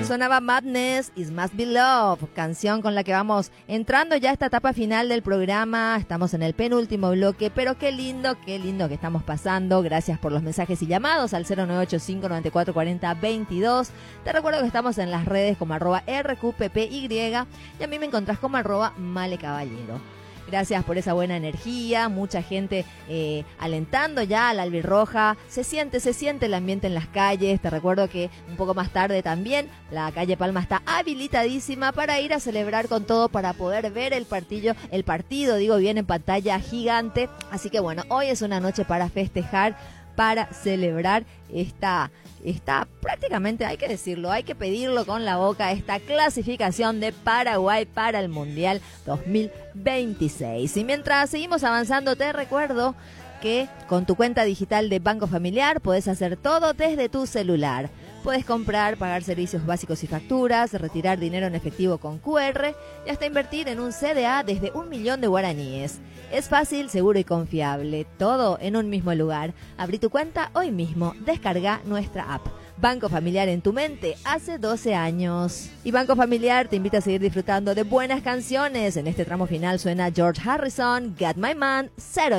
Sonaba Madness, It Must Be Love, canción con la que vamos entrando ya a esta etapa final del programa. Estamos en el penúltimo bloque, pero qué lindo que estamos pasando. Gracias por los mensajes y llamados al 0985-9440-22. Te recuerdo que estamos en las redes como @RQPPY y a mí me encontrás como @MaleCaballero. Gracias por esa buena energía, mucha gente alentando ya a la albirroja. Se siente el ambiente en las calles. Te recuerdo que un poco más tarde también la calle Palma está habilitadísima para ir a celebrar con todo, para poder ver el partido, viene en pantalla gigante. Así que bueno, hoy es una noche para festejar, para celebrar esta prácticamente, hay que decirlo, hay que pedirlo con la boca, esta clasificación de Paraguay para el Mundial 2026. Y mientras seguimos avanzando, te recuerdo que con tu cuenta digital de Banco Familiar podés hacer todo desde tu celular. Puedes comprar, pagar servicios básicos y facturas, retirar dinero en efectivo con QR y hasta invertir en un CDA desde 1.000.000 de guaraníes. Es fácil, seguro y confiable, todo en un mismo lugar. Abrí tu cuenta hoy mismo, descarga nuestra app. Banco Familiar en tu mente hace 12 años. Y Banco Familiar te invita a seguir disfrutando de buenas canciones. En este tramo final suena George Harrison, Got My Man, 0.